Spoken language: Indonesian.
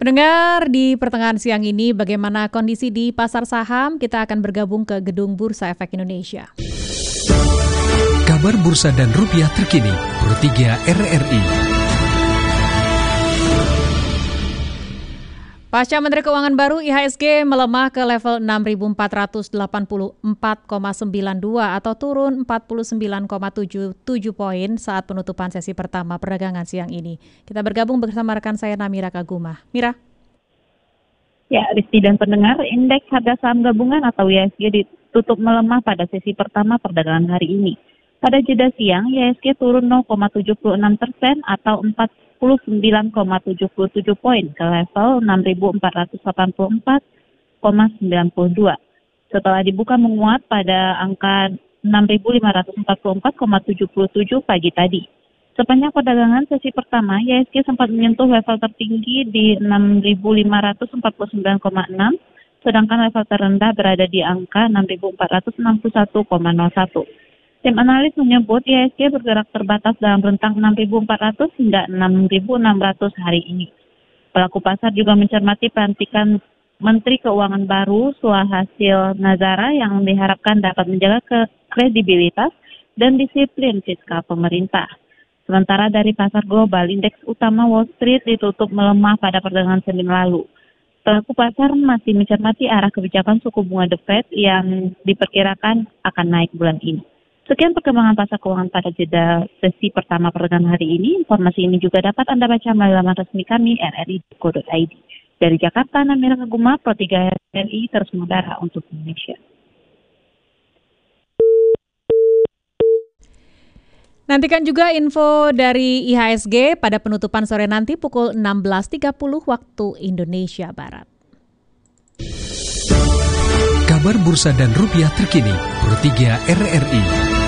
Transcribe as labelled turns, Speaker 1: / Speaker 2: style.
Speaker 1: Pendengar, di pertengahan siang ini bagaimana kondisi di pasar saham? Kita akan bergabung ke Gedung Bursa Efek Indonesia.
Speaker 2: Kabar bursa dan rupiah terkini, Pro 3 RRI.
Speaker 1: Pasca Menteri Keuangan baru, IHSG melemah ke level 6.484,92 atau turun 49,77 poin saat penutupan sesi pertama perdagangan siang ini. Kita bergabung bersama rekan saya Namira Kagumah. Mira.
Speaker 3: Ya, Rizky dan pendengar, indeks harga saham gabungan atau IHSG ditutup melemah pada sesi pertama perdagangan hari ini. Pada jeda siang, IHSG turun 0,76% atau 49,77 poin ke level 6.484,92. Setelah dibuka menguat pada angka 6.544,77 pagi tadi. Sepanjang perdagangan sesi pertama, IHSG sempat menyentuh level tertinggi di 6.549,6, sedangkan level terendah berada di angka 6.461,01. Tim analis menyebut IHSG bergerak terbatas dalam rentang 6.400 hingga 6.600 hari ini. Pelaku pasar juga mencermati pelantikan Menteri Keuangan baru Suhasil Nazara yang diharapkan dapat menjaga kredibilitas dan disiplin fiskal pemerintah. Sementara dari pasar global, indeks utama Wall Street ditutup melemah pada perdagangan Senin lalu. Pelaku pasar masih mencermati arah kebijakan suku bunga The Fed yang diperkirakan akan naik bulan ini. Sekian perkembangan pasar keuangan pada jeda sesi pertama perdagangan hari ini. Informasi ini juga dapat Anda baca melalui laman resmi kami rri.co.id. Dari Jakarta, Namira Kagumah, Pro 3 RRI, terus mengudara untuk Indonesia.
Speaker 1: Nantikan juga info dari IHSG pada penutupan sore nanti pukul 16.30 waktu Indonesia Barat.
Speaker 2: Kabar bursa dan rupiah terkini, Pro 3 RRI.